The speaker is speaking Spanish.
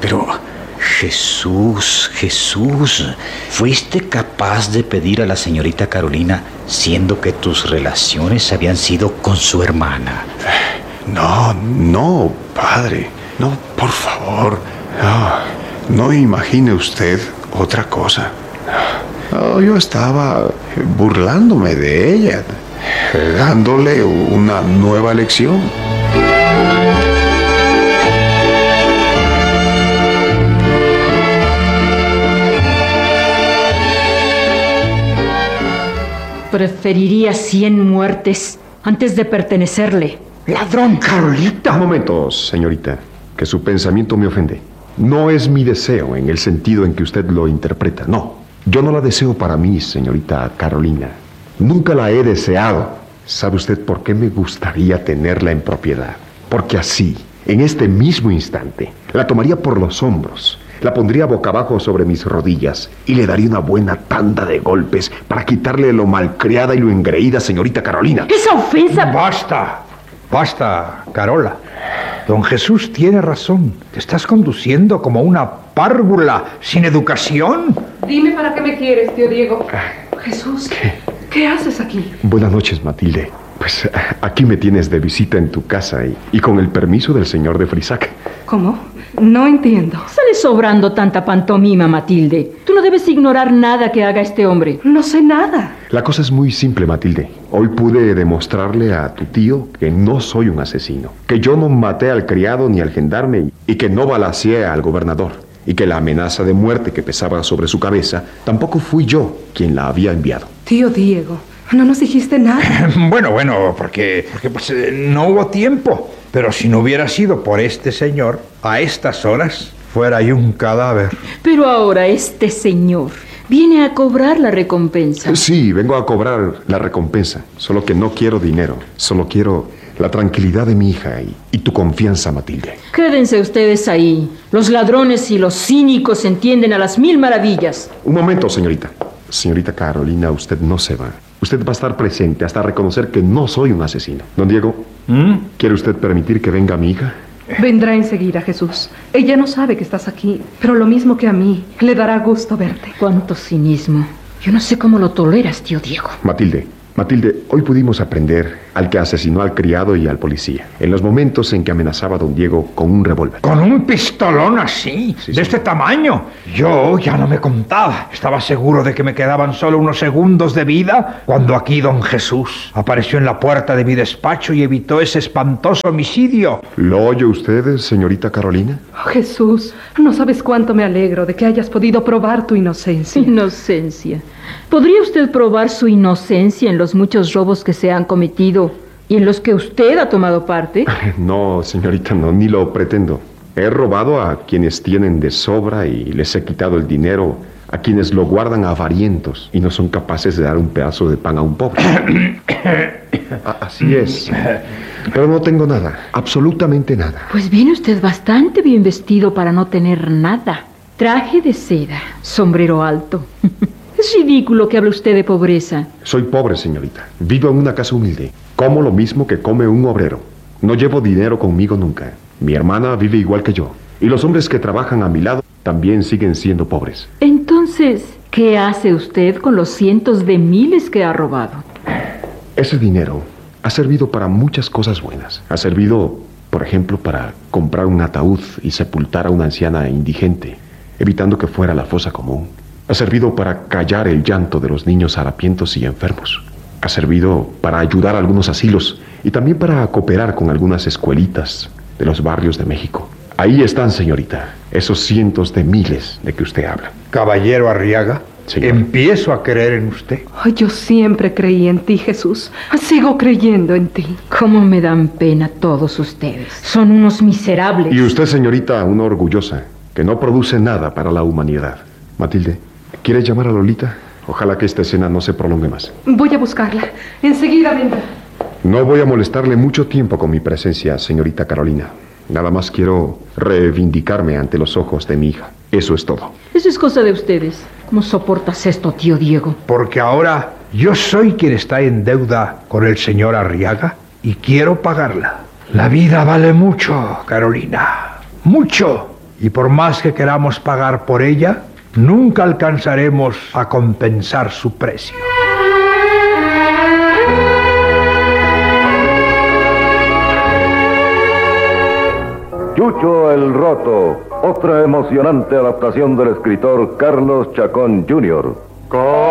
Pero, Jesús, ¿fuiste capaz de pedir a la señorita Carolina, siendo que tus relaciones habían sido con su hermana? No, padre. No, por favor. No imagine usted otra cosa. Yo estaba burlándome de ella, dándole una nueva lección. Preferiría 100 muertes antes de pertenecerle. ¡Ladrón! ¡Carolita! Un momento, señorita, que su pensamiento me ofende. No es mi deseo en el sentido en que usted lo interpreta, no. Yo no la deseo para mí, señorita Carolina. Nunca la he deseado. ¿Sabe usted por qué me gustaría tenerla en propiedad? Porque así, en este mismo instante, la tomaría por los hombros, la pondría boca abajo sobre mis rodillas y le daría una buena tanda de golpes para quitarle lo malcriada y lo engreída, señorita Carolina. ¡Esa ofensa! Basta, Carola. Don Jesús tiene razón. Te estás conduciendo como una párvula sin educación. Dime para qué me quieres, tío Diego. Jesús, ¿qué haces aquí? Buenas noches, Matilde. Pues aquí me tienes de visita en tu casa y con el permiso del señor de Frisac. ¿Cómo? No entiendo. Sale sobrando tanta pantomima, Matilde. Tú no debes ignorar nada que haga este hombre. No sé nada. La cosa es muy simple, Matilde. Hoy pude demostrarle a tu tío que no soy un asesino, que yo no maté al criado ni al gendarme y que no balaceé al gobernador, y que la amenaza de muerte que pesaba sobre su cabeza tampoco fui yo quien la había enviado. Tío Diego, no nos dijiste nada. Bueno, porque pues, no hubo tiempo. Pero si no hubiera sido por este señor, a estas horas fuera ahí un cadáver. Pero ahora este señor viene a cobrar la recompensa. Sí, vengo a cobrar la recompensa. Solo que no quiero dinero. Solo quiero la tranquilidad de mi hija y tu confianza, Matilde. Quédense ustedes ahí. Los ladrones y los cínicos se entienden a las 1000 maravillas. Un momento, señorita. Señorita Carolina, usted no se va. Usted va a estar presente hasta reconocer que no soy un asesino. Don Diego, ¿quiere usted permitir que venga mi hija? Vendrá enseguida, Jesús. Ella no sabe que estás aquí, pero lo mismo que a mí, le dará gusto verte. Cuánto cinismo. Yo no sé cómo lo toleras, tío Diego. Matilde, hoy pudimos aprender al que asesinó al criado y al policía, en los momentos en que amenazaba a don Diego con un revólver. ¿Con un pistolón así? Sí, ¿De este tamaño? Yo ya no me contaba. Estaba seguro de que me quedaban solo unos segundos de vida cuando aquí don Jesús apareció en la puerta de mi despacho y evitó ese espantoso homicidio. ¿Lo oye usted, señorita Carolina? Oh, Jesús, no sabes cuánto me alegro de que hayas podido probar tu inocencia. Inocencia. ¿Podría usted probar su inocencia en los muchos robos que se han cometido y en los que usted ha tomado parte? No, señorita, no, ni lo pretendo. He robado a quienes tienen de sobra y les he quitado el dinero a quienes lo guardan avarientos y no son capaces de dar un pedazo de pan a un pobre. Así es. Pero no tengo nada, absolutamente nada. Pues viene usted bastante bien vestido para no tener nada. Traje de seda, sombrero alto. Es ridículo que hable usted de pobreza. Soy pobre, señorita. Vivo en una casa humilde. Como lo mismo que come un obrero. No llevo dinero conmigo nunca. Mi hermana vive igual que yo. Y los hombres que trabajan a mi lado también siguen siendo pobres. Entonces, ¿qué hace usted con los cientos de miles que ha robado? Ese dinero ha servido para muchas cosas buenas. Ha servido, por ejemplo, para comprar un ataúd y sepultar a una anciana indigente, evitando que fuera a la fosa común. Ha servido para callar el llanto de los niños harapientos y enfermos. Ha servido para ayudar a algunos asilos y también para cooperar con algunas escuelitas de los barrios de México. Ahí están, señorita, esos cientos de miles de que usted habla. Caballero Arriaga, Señor. Empiezo a creer en usted. Ay, yo siempre creí en ti, Jesús. Sigo creyendo en ti. Cómo me dan pena todos ustedes. Son unos miserables. Y usted, señorita, una orgullosa, que no produce nada para la humanidad. Matilde, ¿quiere llamar a Lolita? Ojalá que esta escena no se prolongue más. Voy a buscarla. Enseguida vendrá. No voy a molestarle mucho tiempo con mi presencia, señorita Carolina. Nada más quiero reivindicarme ante los ojos de mi hija. Eso es todo. Eso es cosa de ustedes. ¿Cómo soportas esto, tío Diego? Porque ahora yo soy quien está en deuda con el señor Arriaga y quiero pagarla. La vida vale mucho, Carolina. Mucho. Y por más que queramos pagar por ella, nunca alcanzaremos a compensar su precio. Chucho el Roto, otra emocionante adaptación del escritor Carlos Chacón Jr.